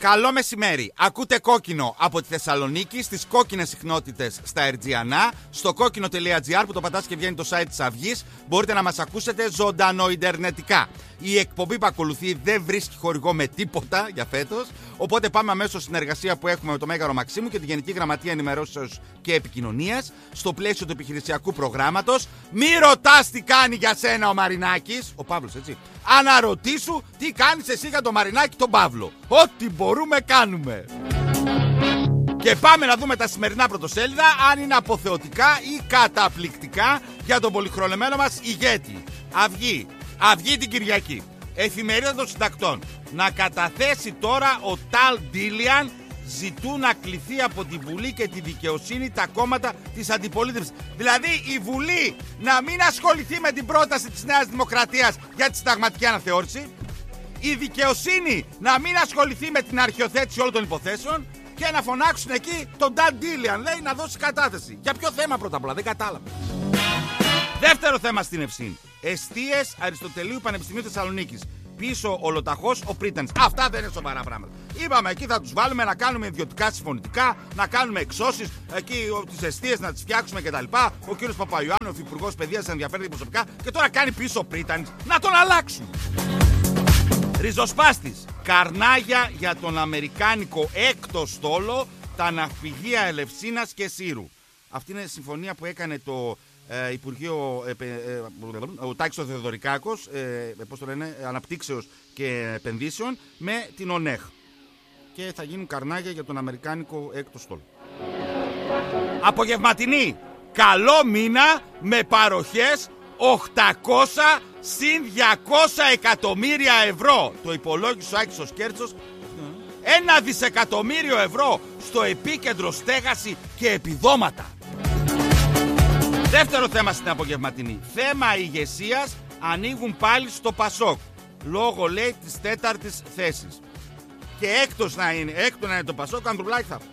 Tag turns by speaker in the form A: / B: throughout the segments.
A: Καλό μεσημέρι. Ακούτε Κόκκινο από τη Θεσσαλονίκη στις κόκκινες συχνότητες στα Ερτζιανά, στο κόκκινο.gr που το πατάς και βγαίνει το site της Αυγής. Μπορείτε να μας ακούσετε ζωντανοιντερνετικά. Η εκπομπή που ακολουθεί δεν βρίσκει χορηγό με τίποτα για φέτος. Οπότε πάμε αμέσως στην συνεργασία που έχουμε με το Μέγαρο Μαξίμου και τη Γενική Γραμματεία Ενημερώσεως και Επικοινωνίας στο πλαίσιο του επιχειρησιακού προγράμματος. Μη ρωτάς τι κάνει για σένα ο Μαρινάκης, ο Παύλος, έτσι. Αναρωτήσου τι κάνεις εσύ για τον Μαρινάκη τον Παύλο. Ό,τι μπορούμε κάνουμε. Και πάμε να δούμε τα σημερινά πρωτοσέλιδα, αν είναι αποθεωτικά ή καταπληκτικά για τον πολυχρονεμένο μας ηγέτη. Αυγή την Κυριακή. Εφημερίδα των Συντακτών. Να καταθέσει τώρα ο Ταλ Ντίλιαν. Ζητούν να κληθεί από τη Βουλή και τη δικαιοσύνη τα κόμματα της αντιπολίτευσης. Δηλαδή η Βουλή να μην ασχοληθεί με την πρόταση της Νέας Δημοκρατίας για τη συνταγματική αναθεώρηση. Η δικαιοσύνη να μην ασχοληθεί με την αρχιοθέτηση όλων των υποθέσεων. Και να φωνάξουν εκεί τον Ταλ Ντίλιαν, λέει, να δώσει κατάθεση. Για ποιο θέμα πρώτα απ' όλα, δεν κατάλαβα. Δεύτερο θέμα στην Ευσύνη. Εστίες Αριστοτελείου Πανεπιστημίου Θεσσαλονίκης. Πίσω ολοταχώς ο Πρίτανης. Αυτά δεν είναι σοβαρά πράγματα. Είπαμε εκεί θα τους βάλουμε να κάνουμε ιδιωτικά συμφωνητικά, να κάνουμε εξώσεις, εκεί τις εστίες να τις φτιάξουμε κτλ. Ο κύριος Παπαϊωάννου, ο υπουργός παιδείας, ενδιαφέρεται προσωπικά και τώρα κάνει πίσω ο Πρίτανης. Να τον αλλάξουν. Ριζοσπάστης. Καρνάγια για τον αμερικάνικο έκτο στόλο, τα ναυπηγεία Ελευσίνας και Σύρου. Αυτή είναι η συμφωνία που έκανε το Υπουργείο, ο Τάκης ο Θεοδωρικάκος, πώς το λένε, Αναπτύξεως και Επενδύσεων, με την ΟΝΕΧ. Και θα γίνουν καρνάγια για τον αμερικάνικο έκτο στόλο. Απογευματινή. Καλό μήνα με παροχές 800 συν 200 εκατομμύρια ευρώ. Το υπολόγισε ο Άκης ο Σκέρτσος. 1 δισεκατομμύριο ευρώ στο επίκεντρο στέγαση και επιδόματα. Δεύτερο θέμα στην απογευματινή. Θέμα ηγεσίας, ανοίγουν πάλι στο Πασόκ. Λόγω, λέει, της τέταρτης θέσης. Και έκτο να είναι το Πασόκ, Ανδρουλάκη θα.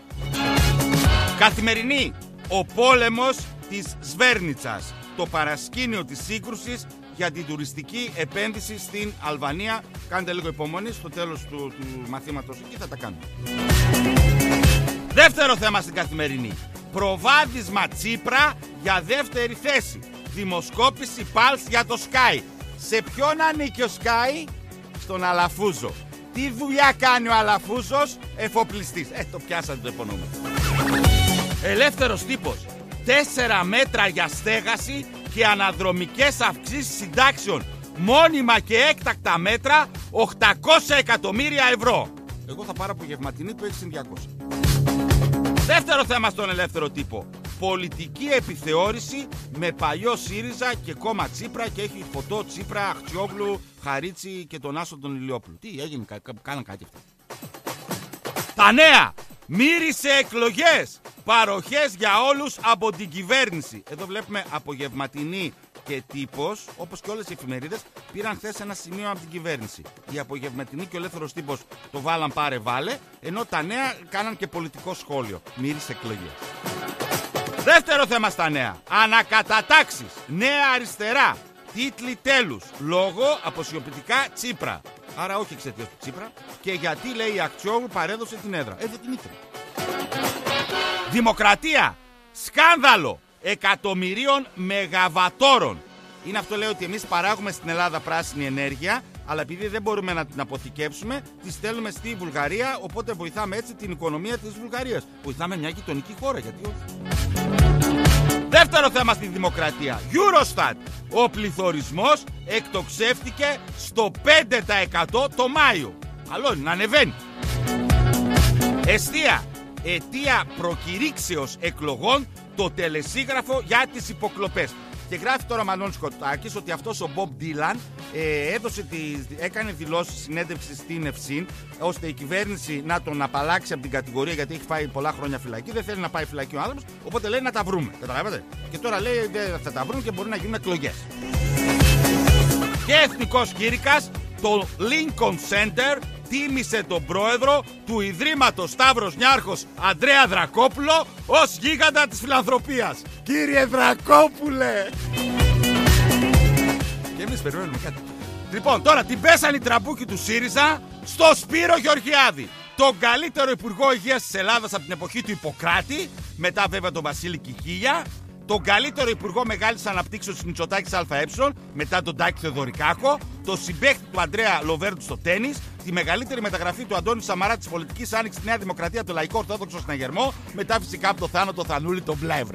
A: Καθημερινή. Ο πόλεμος της Σβέρνιτσας. Το παρασκήνιο της σύγκρουσης για την τουριστική επένδυση στην Αλβανία. Κάντε λίγο υπομονή, στο τέλος του μαθήματος εκεί θα τα κάνουμε. Δεύτερο θέμα στην καθημερινή. Προβάδισμα Τσίπρα για δεύτερη θέση. Δημοσκόπηση Πάλς για το Sky. Σε ποιον ανήκει ο Sky? Στον Αλαφούζο. Τι δουλειά κάνει ο Αλαφούζος? Εφοπλιστής. Το πιάσατε το υπονοούμε. Ελεύθερος τύπος. 4 μέτρα για στέγαση και αναδρομικές αυξήσεις συντάξεων. Μόνιμα και έκτακτα μέτρα 800 εκατομμύρια ευρώ. Εγώ θα πάρω απογευματινή που έχει συν 200. Δεύτερο θέμα στον ελεύθερο τύπο. Πολιτική επιθεώρηση με παλιό ΣΥΡΙΖΑ και κόμμα Τσίπρα και έχει φωτό Τσίπρα, Αχτσιόγλου, Χαρίτσι και τον Άσο τον Ηλιόπουλο. Τι έγινε, κάναν κάτι αυτά. Τα νέα. Μύρισε εκλογές. Παροχές για όλους από την κυβέρνηση. Εδώ βλέπουμε απογευματινή και τύπος, όπως και όλες οι εφημερίδες, πήραν χθες ένα σημείο από την κυβέρνηση. Η απογευματινή και ο ελεύθερος τύπος το βάλαν πάρε βάλε, ενώ τα νέα κάναν και πολιτικό σχόλιο. Μύρισε εκλογές. Δεύτερο θέμα στα νέα. Ανακατατάξεις. Νέα αριστερά. Τίτλοι τέλους. Λόγω αποσιοποιητικά Τσίπρα. Άρα όχι εξαιτίας του Τσίπρα. Και γιατί, λέει, η Αχτσιόγλου παρέδωσε την έδρα. Δεν την ήθελε. Δημοκρατία. Σκάνδαλο εκατομμυρίων μεγαβατόρων. Είναι αυτό, λέει, ότι εμείς παράγουμε στην Ελλάδα πράσινη ενέργεια, αλλά επειδή δεν μπορούμε να την αποθηκεύσουμε, τη στέλνουμε στη Βουλγαρία, οπότε βοηθάμε έτσι την οικονομία της Βουλγαρίας. Βοηθάμε μια γειτονική χώρα, γιατί όχι. Δεύτερο θέμα στη δημοκρατία. Eurostat. Ο πληθωρισμός εκτοξεύτηκε στο 5% το Μάιο. Καλό είναι να ανεβαίνει. Εστία. Αιτία προκηρύξεως εκλογών το τελεσίγραφο για τις υποκλοπές. Και γράφει τώρα ο Μανώλης Κοτάκης ότι αυτός ο Μπομπ Ντίλαν έκανε δηλώσεις συνέντευξη στην Ευσύν, ώστε η κυβέρνηση να τον απαλλάξει από την κατηγορία, γιατί έχει φάει πολλά χρόνια φυλακή. Δεν θέλει να πάει φυλακή ο άνθρωπος, οπότε λέει να τα βρούμε. Καταλάβατε. Και τώρα λέει δεν θα τα βρουν και μπορεί να γίνουν εκλογές. Και εθνικός κήρυκας, το Lincoln Center τίμησε τον πρόεδρο του Ιδρύματος Σταύρος Νιάρχος Ανδρέα Δρακόπουλο ως γίγαντα της φιλανθρωπίας. Κύριε Δρακόπουλε! Και εμείς περιμένουμε κάτι. Λοιπόν, τώρα την πέσανε οι τραμπούκοι του ΣΥΡΙΖΑ στο Σπύρο Γεωργιάδη. τον καλύτερο υπουργό υγείας της Ελλάδας από την εποχή του Ιπποκράτη, μετά βέβαια τον Βασίλη Κικίλια, τον καλύτερο υπουργό μεγάλης αναπτύξεως της Μητσοτάκης ΑΕ, μετά τον Τάκη Θεοδωρικάκο, τον συμπαίχτη του Αντρέα Λοβέρντου στο τένις, τη μεγαλύτερη μεταγραφή του Αντώνη Σαμαρά της πολιτικής άνοιξης στη Νέα Δημοκρατία, το Λαϊκό Ορθόδοξο Συναγερμό, μετά φυσικά από το Θάνο Θανούλη τον Πλεύρη.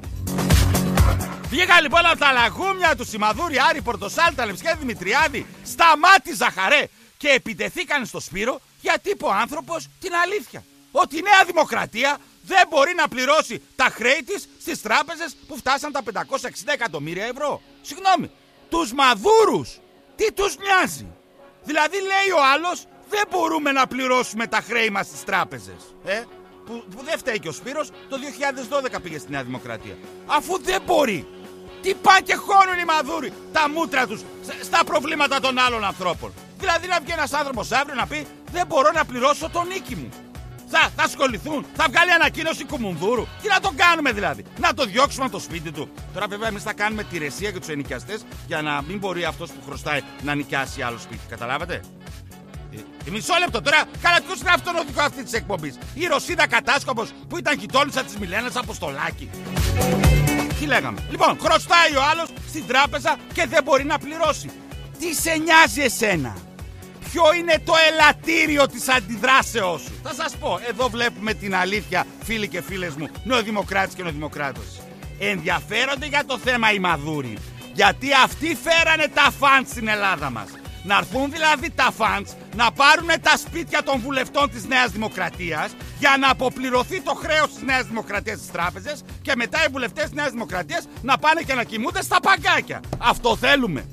A: Βγήκαν λοιπόν από τα λαγούμια του Σιμαδούρη, Άρη Πορτοσάλτα, Λευσκέ Δημητριάδη, Σταμάτη Ζαχαρέ και επιτεθήκαν στο Σπύρο γιατί είπε ο άνθρωπος την αλήθεια. Ότι η Νέα Δημοκρατία δεν μπορεί να πληρώσει τα χρέη της στις τράπεζες που φτάσαν τα 560 εκατομμύρια ευρώ. Συγγνώμη, τους Μαδούρους τι τους νοιάζει? Δηλαδή λέει ο άλλος δεν μπορούμε να πληρώσουμε τα χρέη μας στις τράπεζες. Που δεν φταίει και ο Σπύρος, το 2012 πήγε στη Νέα Δημοκρατία. Αφού δεν μπορεί. Τι πάνε και χώνουν οι Μαδούροι τα μούτρα τους στα προβλήματα των άλλων ανθρώπων. Δηλαδή να βγει ένας άνθρωπος αύριο να πει δεν μπορώ να πληρώσω το νίκη μου. Θα ασχοληθούν, θα βγάλει ανακοίνωση Κουμουνδούρου. Τι να τον κάνουμε δηλαδή? Να το διώξουμε από το σπίτι του? Τώρα βέβαια εμείς θα κάνουμε τη ρεσία για τους ενοικιαστές για να μην μπορεί αυτός που χρωστάει να νοικιάσει άλλο σπίτι. Καταλάβατε? Μισό λεπτό τώρα, καλά ποιος είναι αυτόν οδηγό αυτή της εκπομπής? Η Ρωσίδα Κατάσκοπος που ήταν γειτόνισσα της Μιλένας Αποστολάκη. Τι λέγαμε? Λοιπόν, χρωστάει ο άλλος στην τράπεζα και δεν μπορεί να πληρώσει. Τι σε νοιάζει εσένα? Ποιο είναι το ελαττήριο της αντιδράσεώς σου? Θα σας πω, εδώ βλέπουμε την αλήθεια, φίλοι και φίλες μου, νεοδημοκράτες και νεοδημοκράτες. Ενδιαφέρονται για το θέμα οι Μαδούροι, γιατί αυτοί φέρανε τα φαντς στην Ελλάδα μας. Να έρθουν δηλαδή τα φαντς να πάρουν τα σπίτια των βουλευτών της Νέας Δημοκρατίας για να αποπληρωθεί το χρέος της Νέας Δημοκρατίας στις τράπεζες και μετά οι βουλευτές της Νέας Δημοκρατίας να πάνε και να κοιμούνται στα παγκάκια. Αυτό θέλουμε?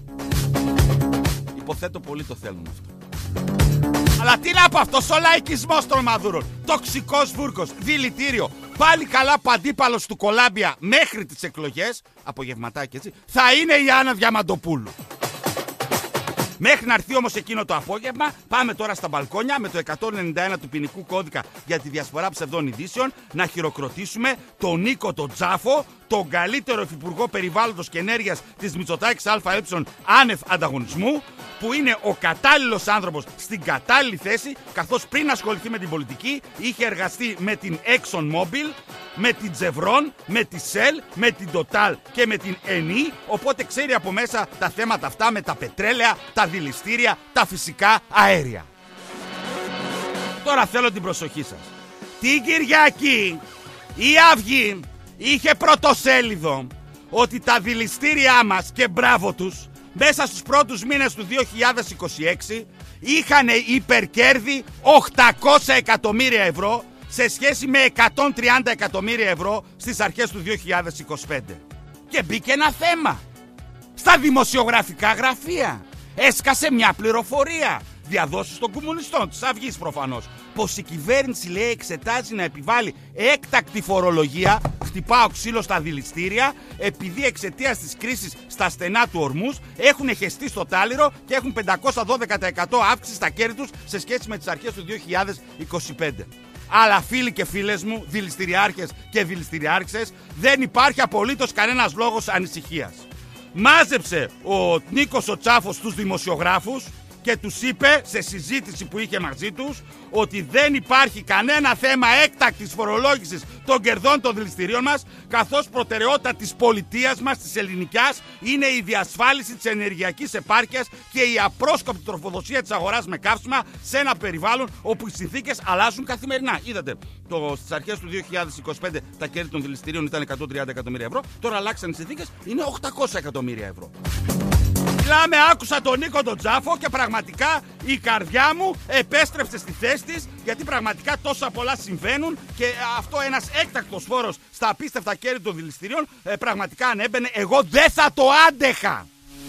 A: Υποθέτω πολύ το θέλουν αυτό. Αλλά τι να πω, αυτός ο λαϊκισμός των Μαδούρων, τοξικός βούρκος, δηλητήριο, πάλι καλά που αντίπαλος του Κολάμπια μέχρι τις εκλογές, απογευματάκι έτσι, θα είναι η Άννα Διαμαντοπούλου. Μέχρι να έρθει όμως εκείνο το απόγευμα, πάμε τώρα στα μπαλκόνια με το 191 του ποινικού κώδικα για τη διασπορά ψευδών ειδήσεων να χειροκροτήσουμε τον Νίκο τον Τζάφο, τον καλύτερο υφυπουργό περιβάλλοντος και ενέργειας της Μητσοτάκης ΑΕ άνευ ανταγωνισμού, που είναι ο κατάλληλος άνθρωπος στην κατάλληλη θέση, καθώς πριν ασχοληθεί με την πολιτική είχε εργαστεί με την ExxonMobil, με την Chevron, με τη Shell, με την Total και με την Eni, οπότε ξέρει από μέσα τα θέματα αυτά με τα πετρέλαια, τα δηληστήρια, τα φυσικά αέρια. Τώρα θέλω την προσοχή σας. Την Κυριακή η Αυγή είχε πρωτοσέλιδο ότι τα δηληστήριά μας, και μπράβο τους, μέσα στους πρώτους μήνες του 2026 είχαν υπερκέρδη 800 εκατομμύρια ευρώ σε σχέση με 130 εκατομμύρια ευρώ στις αρχές του 2025. Και μπήκε ένα θέμα. Στα δημοσιογραφικά γραφεία έσκασε μια πληροφορία, διαδόσεις των κομμουνιστών, της Αυγής προφανώς, πως η κυβέρνηση, λέει, εξετάζει να επιβάλλει έκτακτη φορολογία, χτυπάω ξύλο στα δηληστήρια, επειδή εξαιτίας της κρίσης στα στενά του Ορμούς έχουν χεστεί στο τάλιρο και έχουν 512% αύξηση στα κέρδη τους σε σχέση με τις αρχές του 2025. Αλλά φίλοι και φίλες μου, δηληστηριάρχες και δηληστηριάρχες, δεν υπάρχει απολύτως κανένας λόγος ανησυχίας. Μάζεψε ο Νίκος ο Τσάφος τους δημοσιογράφους και τους είπε σε συζήτηση που είχε μαζί τους ότι δεν υπάρχει κανένα θέμα έκτακτης φορολόγησης των κερδών των δηληστηρίων μας, καθώς προτεραιότητα της πολιτείας μας, της ελληνικιάς, είναι η διασφάλιση της ενεργειακής επάρκειας και η απρόσκοπτη τροφοδοσία της αγοράς με καύσιμα σε ένα περιβάλλον όπου οι συνθήκες αλλάζουν καθημερινά. Είδατε, στις αρχές του 2025 τα κέρδη των δηληστηρίων ήταν 130 εκατομμύρια ευρώ, τώρα αλλάξαν οι συνθήκες, είναι 800 εκατομμύρια ευρώ. Μιλάμε, άκουσα τον Νίκο τον Τζάφο και πραγματικά η καρδιά μου επέστρεψε στη θέση της, γιατί πραγματικά τόσα πολλά συμβαίνουν και αυτό ένας έκτακτος φόρος στα απίστευτα κέρδη των δηληστηρίων πραγματικά αν έμπαινε εγώ δεν θα το άντεχα.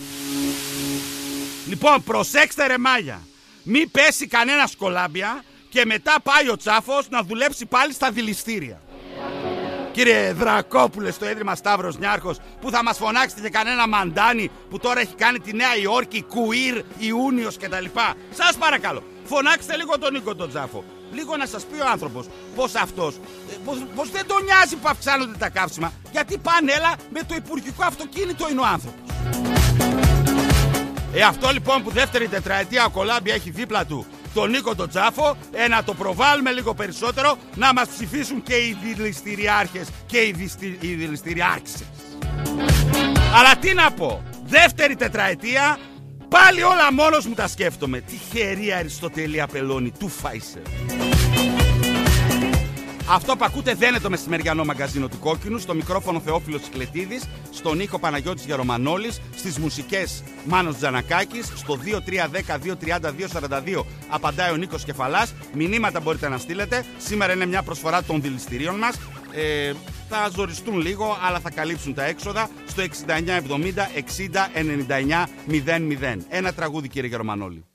A: Λοιπόν, προσέξτε ρε μάγια, μη πέσει κανένα Κολάμπια και μετά πάει ο Τσάφος να δουλέψει πάλι στα δηληστήρια. Κύριε Δρακόπουλε, στο Ίδρυμα Σταύρος Νιάρχος, που θα μας φωνάξετε και κανένα μαντάνι που τώρα έχει κάνει τη Νέα Υόρκη, Κουίρ, Ιούνιος κτλ. Σας παρακαλώ, φωνάξτε λίγο τον Νίκο τον Τζάφο. Λίγο να σας πει ο άνθρωπος πως αυτός, πως δεν τον νοιάζει που αυξάνονται τα καύσιμα, γιατί πανέλα με το υπουργικό αυτοκίνητο είναι ο άνθρωπος. Αυτό λοιπόν που δεύτερη τετραετία ο Κολάμπια έχει δίπλα του τον Νίκο τον Τζάφο, να το προβάλλουμε λίγο περισσότερο, να μας ψηφίσουν και οι δηληστηριάρχες και οι δηληστηριάρχησες. Αλλά τι να πω, δεύτερη τετραετία, πάλι όλα μόνος μου τα σκέφτομαι. Τυχερή Αριστοτέλη Απελώνη, του Φάισερ. Αυτό που ακούτε δεν είναι το μεσημεριανό μαγκαζίνο του Κόκκινου. Στο μικρόφωνο Θεόφιλος Κυκλετίδης, στον ήχο Παναγιώτης Γερομανόλης, στις μουσικές Μάνος Τζανακάκης, στο 2310-230-242 απαντάει ο Νίκος Κεφαλάς. Μηνύματα μπορείτε να στείλετε. Σήμερα είναι μια προσφορά των δηληστηρίων μας. Θα ζοριστούν λίγο, αλλά θα καλύψουν τα έξοδα στο 6970 60 99 00. Ένα τραγούδι, κύριε Γερομανόλη.